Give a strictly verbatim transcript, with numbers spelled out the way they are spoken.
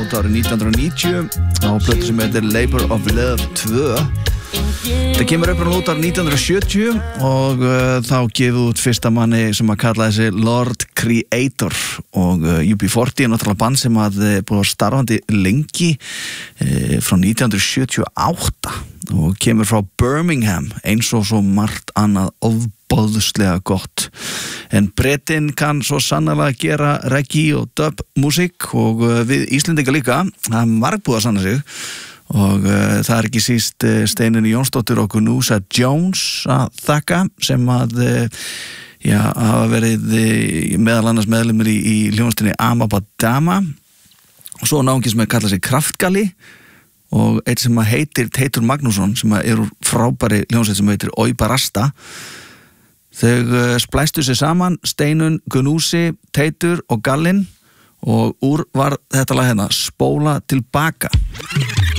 út árið nítján hundruð níutíu á plötu sem heitir Labour of Love tvö. Það kemur upp út árið nítján hundruð sjötíu og uh, þá gefið út fyrsta manni sem að kalla þessi Lord Creator og uh, U B forty er náttúrulega band sem að uh, búið að starfandi lengi uh, frá nítján hundruð sjötíu og átta og kemur frá Birmingham eins og svo margt annað ofboðslega gott. En Bretinn kann svo sannarlega gera reggae og dub músík og uh, við Íslendingar líka, það er margbúið að sanna sig og uh, það er ekki síst uh, Steinunni Jónsdóttir og Gunúsa Jones að þakka sem að uh, já, hafa verið uh, meðal annars meðlimir í, í hljómsveitinni Amabadama og svo náungi sem að kalla sig Kraftgali og eitt sem að heitir Teitur Magnússon sem að er úr frábæri hljómsveit sem heitir Oi Barasta. Þau uh, splæstu sig saman, Steinun, Gunúsi, Teitur og Gallinn og úr var þetta lag hérna Spóla tilbaka.